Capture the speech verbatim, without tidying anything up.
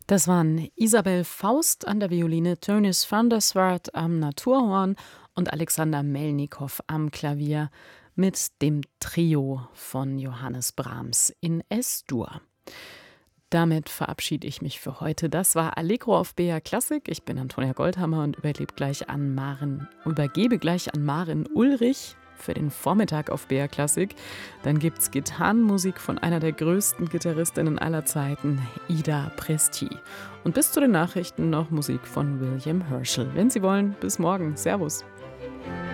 Das waren Isabel Faust an der Violine, Tönnies van der Swart am Naturhorn und Alexander Melnikow am Klavier mit dem Trio von Johannes Brahms in Es-Dur. Damit verabschiede ich mich für heute. Das war Allegro auf B R Klassik. Ich bin Antonia Goldhammer und übergebe gleich an Maren, übergebe gleich an Maren Ulrich für den Vormittag auf B R Klassik. Dann gibt's Gitarrenmusik von einer der größten Gitarristinnen aller Zeiten, Ida Presti. Und bis zu den Nachrichten noch Musik von William Herschel. Wenn Sie wollen, bis morgen. Servus.